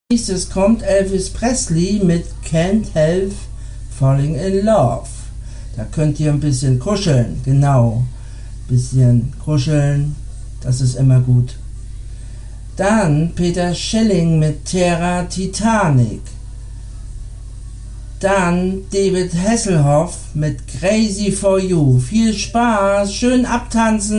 Nächstes kommt Elvis Presley mit Can't Help Falling in Love. Da könnt ihr ein bisschen kuscheln, genau. Bisschen kuscheln, das ist immer gut. Dann Peter Schilling mit Terra Titanic. Dann David Hasselhoff mit Crazy for You. Viel Spaß, schön abtanzen.